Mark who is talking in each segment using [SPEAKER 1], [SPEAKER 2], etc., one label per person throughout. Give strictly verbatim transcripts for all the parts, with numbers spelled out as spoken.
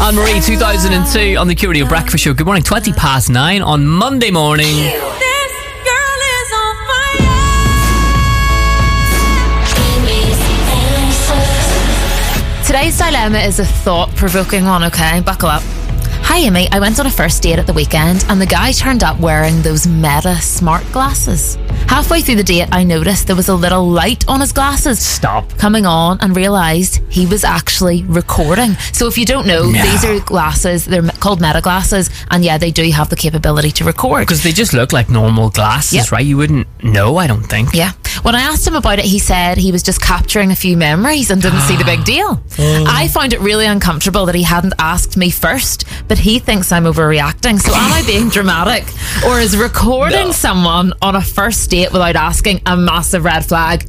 [SPEAKER 1] Anne-Marie, two thousand two on the Q Radio Breakfast Show. Good morning, twenty past nine on Monday morning.
[SPEAKER 2] This girl is on fire.
[SPEAKER 3] Today's dilemma is a thought-provoking one, okay? Buckle up. Hi, Amy. I went on a first date at the weekend and the guy turned up wearing those Meta smart glasses. Halfway through the date, I noticed there was a little light on his glasses.
[SPEAKER 1] Stop.
[SPEAKER 3] Coming on and realised he was actually recording. So if you don't know,
[SPEAKER 1] No.
[SPEAKER 3] these are glasses. They're me- called Meta glasses. And yeah, they do have the capability to record.
[SPEAKER 1] Because they just look like normal glasses,
[SPEAKER 3] Yep.
[SPEAKER 1] right? You wouldn't know, I don't think.
[SPEAKER 3] Yeah. When I asked him about it, he said he was just capturing a few memories and didn't see the big deal. I found it really uncomfortable that he hadn't asked me first, but he thinks I'm overreacting. So am I being dramatic? Or is recording
[SPEAKER 1] No.
[SPEAKER 3] someone on a first date without asking a massive red flag?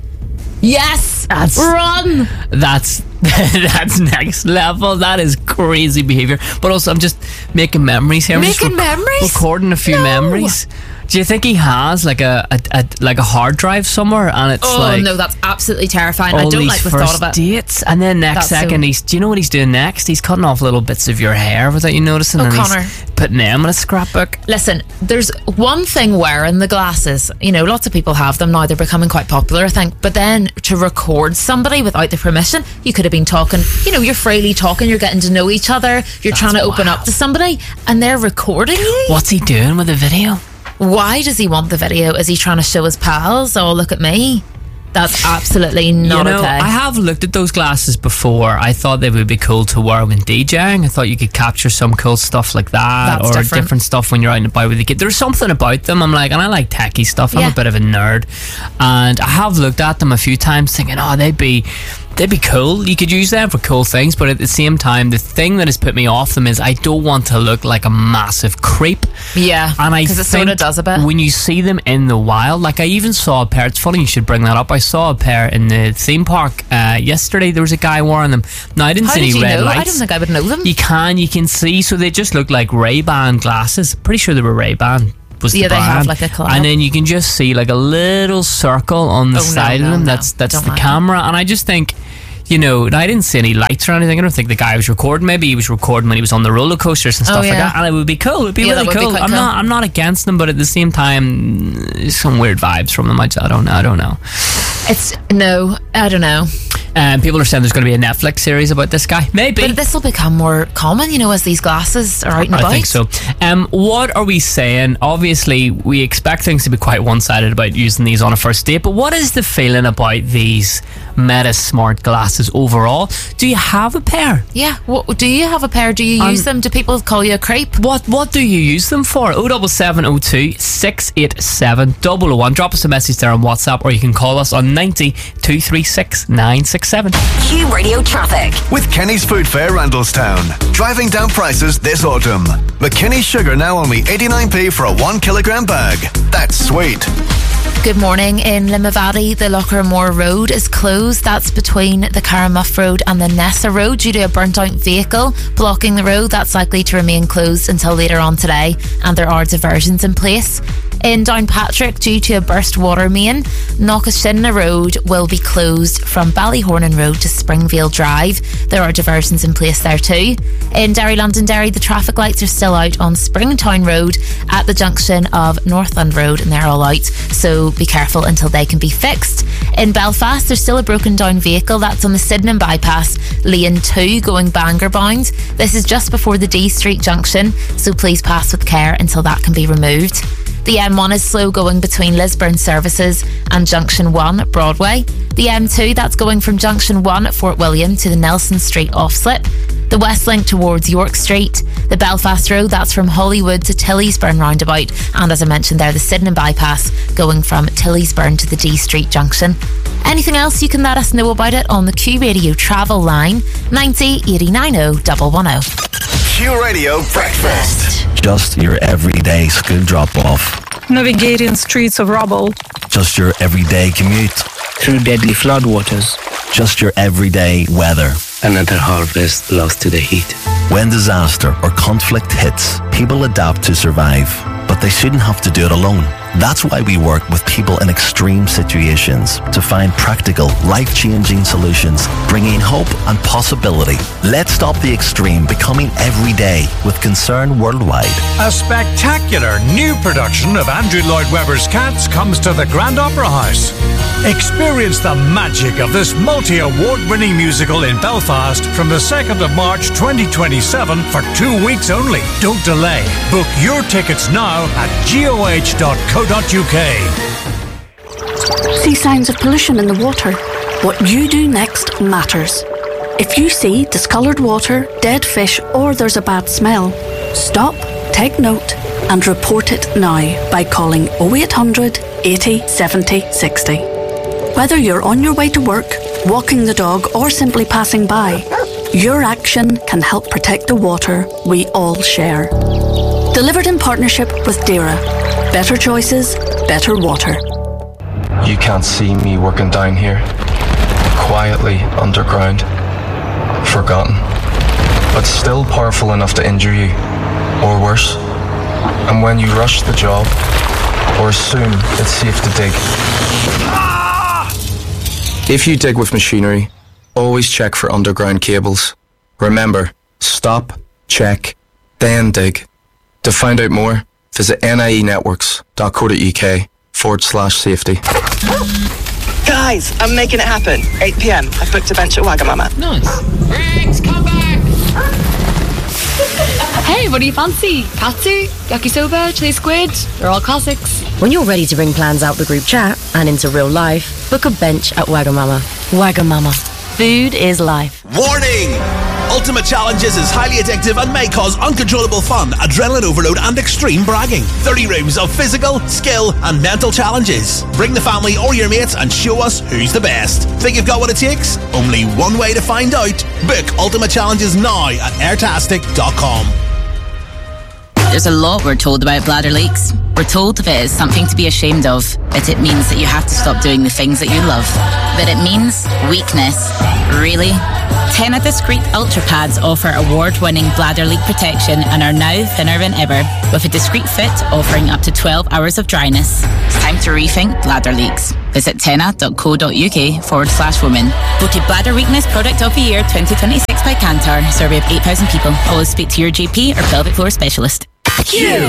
[SPEAKER 3] Yes!
[SPEAKER 1] That's-
[SPEAKER 3] Run!
[SPEAKER 1] That's that's next level. That is crazy behaviour. But also, I'm just making memories here. I'm just
[SPEAKER 3] Making memories?
[SPEAKER 1] Recording a few
[SPEAKER 3] No.
[SPEAKER 1] memories. Do you think he has like a, a, a like a hard drive somewhere, and it's
[SPEAKER 3] Oh,
[SPEAKER 1] like
[SPEAKER 3] no, that's absolutely terrifying.
[SPEAKER 1] all
[SPEAKER 3] I don't
[SPEAKER 1] these
[SPEAKER 3] like the
[SPEAKER 1] first
[SPEAKER 3] thought of it.
[SPEAKER 1] dates, and then next
[SPEAKER 3] That's so-
[SPEAKER 1] second he's. Do you know what he's doing next? He's cutting off little bits of your hair without you noticing,
[SPEAKER 3] Oh,
[SPEAKER 1] and
[SPEAKER 3] Connor.
[SPEAKER 1] he's putting them in a scrapbook.
[SPEAKER 3] Listen, there's one thing wearing the glasses. You know, lots of people have them now. They're becoming quite popular, I think. But then to record somebody without the permission, you could have been talking, you know, you're freely talking, you're getting to know each other, you're trying to open
[SPEAKER 1] wild.
[SPEAKER 3] up to somebody, and they're recording you.
[SPEAKER 1] What's he doing with the video?
[SPEAKER 3] Why does he want the video? Is he trying to show his pals? Oh, look at me. That's absolutely not
[SPEAKER 1] you know,
[SPEAKER 3] okay.
[SPEAKER 1] I have looked at those glasses before. I thought they would be cool to wear when DJing. I thought you could capture some cool stuff like that,
[SPEAKER 3] That's
[SPEAKER 1] or
[SPEAKER 3] different.
[SPEAKER 1] different stuff when you're out and about with the kid. There's something about them. I'm like, and I like techie stuff. I'm
[SPEAKER 3] Yeah.
[SPEAKER 1] a bit of a nerd, and I have looked at them a few times, thinking, oh, they'd be. They'd be cool. You could use them for cool things, but at the same time, the thing that has put me off them is I don't want to look like a massive creep.
[SPEAKER 3] Yeah,
[SPEAKER 1] And I
[SPEAKER 3] 'cause it
[SPEAKER 1] think
[SPEAKER 3] sorta does a bit.
[SPEAKER 1] when you see them in the wild, like I even saw a pair. It's funny you should bring that up. I saw a pair in the theme park uh, yesterday. There was a guy wearing them. Now I didn't
[SPEAKER 3] How
[SPEAKER 1] see
[SPEAKER 3] did
[SPEAKER 1] any
[SPEAKER 3] you
[SPEAKER 1] red
[SPEAKER 3] know?
[SPEAKER 1] lights.
[SPEAKER 3] I don't think I would know them.
[SPEAKER 1] You can, you can see. So they just look like Ray-Ban glasses. Pretty sure they were Ray-Ban. Was
[SPEAKER 3] Yeah,
[SPEAKER 1] the
[SPEAKER 3] they have
[SPEAKER 1] brand.
[SPEAKER 3] like a collab.
[SPEAKER 1] And then you can just see like a little circle on the
[SPEAKER 3] Oh, no,
[SPEAKER 1] side
[SPEAKER 3] no,
[SPEAKER 1] of them.
[SPEAKER 3] no.
[SPEAKER 1] That's that's
[SPEAKER 3] Don't
[SPEAKER 1] the
[SPEAKER 3] like
[SPEAKER 1] camera. And I just think, you know, and I didn't see any lights or anything. I don't think the guy was recording. Maybe he was recording when he was on the roller coasters and stuff
[SPEAKER 3] Oh,
[SPEAKER 1] like
[SPEAKER 3] yeah.
[SPEAKER 1] that. And it would be cool. It'd be
[SPEAKER 3] Yeah, that
[SPEAKER 1] really
[SPEAKER 3] would be
[SPEAKER 1] cool.
[SPEAKER 3] quite
[SPEAKER 1] I'm
[SPEAKER 3] cool.
[SPEAKER 1] not. I'm not against them, but at the same time, there's some weird vibes from them. I, I don't know. I don't know.
[SPEAKER 3] It's no, I don't know.
[SPEAKER 1] Um, people are saying there's going to be a Netflix series about this guy. Maybe.
[SPEAKER 3] But this will become more common, you know, as these glasses are out and about.
[SPEAKER 1] I think so. Um, what are we saying? Obviously, we expect things to be quite one-sided about using these on a first date, but what is the feeling about these Meta smart glasses overall? Do you have a pair?
[SPEAKER 3] Yeah. What, do you have a pair? Do you use
[SPEAKER 1] Um,
[SPEAKER 3] them? Do people call you a creep?
[SPEAKER 1] What what do you use them for? oh seven seven oh two, six eight seven, zero zero one. Drop us a message there on WhatsApp, or you can call us on ninety, two three six, nine six seven.
[SPEAKER 4] Q Radio Traffic.
[SPEAKER 5] With Kenny's Food Fair Randallstown. Driving down prices this autumn. McKinney's sugar now only eighty-nine p for a one kilogram bag. That's sweet.
[SPEAKER 3] Good morning. In Limavady, the Lochermore Road is closed. That's between the Caramuff Road and the Nessa Road due to a burnt out vehicle blocking the road. That's likely to remain closed until later on today, and there are diversions in place. In Downpatrick, due to a burst water main, Knockashinna Road will be closed from Ballyhornan Road to Springvale Drive. There are diversions in place there too. In Derry Londonderry, the traffic lights are still out on Springtown Road at the junction of Northland Road, and they're all out, so be careful until they can be fixed. In Belfast, there's still a broken down vehicle that's on the Sydenham bypass, lane two, going Bangor bound. This is just before the D Street junction, so please pass with care until that can be removed. The M one is slow going between Lisburn Services and Junction one at Broadway. The M two, that's going from Junction one at Fort William to the Nelson Street off-slip. The West Link towards York Street. The Belfast Road, that's from Hollywood to Tillysburn roundabout. And as I mentioned there, the Sydenham bypass going from Tillysburn to the D Street junction. Anything else, you can let us know about it on the Q Radio travel line ninety, eight nine oh, one one oh.
[SPEAKER 5] Q Radio Breakfast.
[SPEAKER 6] Just your everyday school drop-off.
[SPEAKER 7] Navigating streets of rubble.
[SPEAKER 6] Just your everyday commute.
[SPEAKER 8] Through deadly floodwaters.
[SPEAKER 6] Just your everyday weather.
[SPEAKER 8] Another harvest lost to the heat.
[SPEAKER 6] When disaster or conflict hits, people adapt to survive. But they shouldn't have to do it alone. That's why we work with people in extreme situations to find practical, life-changing solutions, bringing hope and possibility. Let's stop the extreme becoming everyday with Concern Worldwide.
[SPEAKER 4] A spectacular new production of Andrew Lloyd Webber's Cats comes to the Grand Opera House. Experience the magic of this multi-award-winning musical in Belfast from the second of March twenty twenty-seven for two weeks only. Don't delay. Book your tickets now at goh dot co dot uk.
[SPEAKER 9] See signs of pollution in the water? What you do next matters. If you see discoloured water, dead fish, or there's a bad smell, stop, take note, and report it now by calling oh eight hundred, eighty, seventy, sixty. Whether you're on your way to work, walking the dog, or simply passing by, your action can help protect the water we all share. Delivered in partnership with DAERA. Better choices, better water.
[SPEAKER 10] You can't see me working down here, quietly underground, forgotten, but still powerful enough to injure you, or worse. And when you rush the job, or assume it's safe to dig. If you dig with machinery, always check for underground cables. Remember, stop, check, then dig. To find out more, visit nienetworks.co.uk forward slash safety.
[SPEAKER 11] Guys, I'm making it happen. eight p.m. I've booked a bench at Wagamama.
[SPEAKER 1] Nice. Rex, come back!
[SPEAKER 12] Hey, what do you fancy? Katsu, yakisoba, chili squid? They're all classics.
[SPEAKER 13] When you're ready to bring plans out the group chat and into real life, book a bench at Wagamama. Wagamama. Food is life.
[SPEAKER 14] Warning! Ultimate Challenges is highly addictive and may cause uncontrollable fun, adrenaline overload and extreme bragging. thirty rooms of physical, skill and mental challenges. Bring the family or your mates and show us who's the best. Think you've got what it takes? Only one way to find out. Book Ultimate Challenges now at airtastic dot com.
[SPEAKER 15] There's a lot we're told about bladder leaks. We're told if it is something to be ashamed of, that it means that you have to stop doing the things that you love. That it means weakness. Really? Tena Discreet Ultra Pads offer award-winning bladder leak protection and are now thinner than ever, with a discreet fit offering up to twelve hours of dryness. It's time to rethink bladder leaks. Visit tena.co.uk forward slash women. Voted Bladder Weakness Product of the Year twenty twenty-six by Kantar. Survey of eight thousand people. Always speak to your G P or pelvic floor specialist.
[SPEAKER 2] You.